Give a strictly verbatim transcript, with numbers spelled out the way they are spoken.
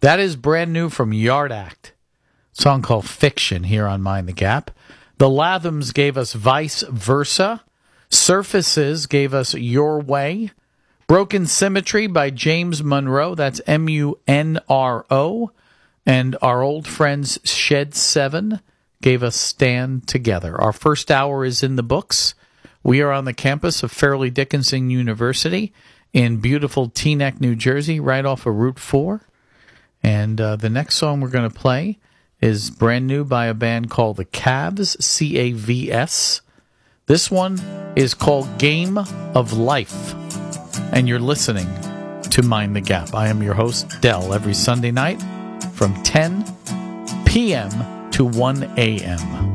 That is brand new from Yard Act. Song called Fiction here on Mind the Gap. The Lathams gave us Vice Versa. Surfaces gave us Your Way. Broken Symmetry by James Monroe. That's M U N R O. And our old friends Shed seven gave us Stand Together. Our first hour is in the books. We are on the campus of Fairleigh Dickinson University in beautiful Teaneck, New Jersey, right off of Route four. And uh, the next song we're going to play is brand new by a band called the Cavs, C A V S. This one is called Game of Life. And you're listening to Mind the Gap. I am your host, Del, every Sunday night from ten p.m. to one a.m.